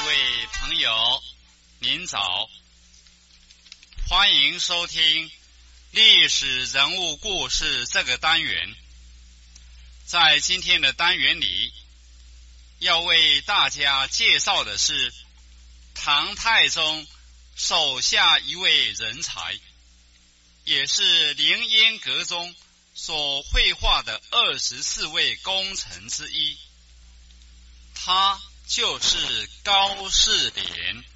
位朋友，您早，欢迎收听历史人物故事这个单元。在今天的单元里，要为大家介绍的是唐太宗手下一位人才，也是凌烟阁中所绘画的24位功臣之一，他就是高士廉。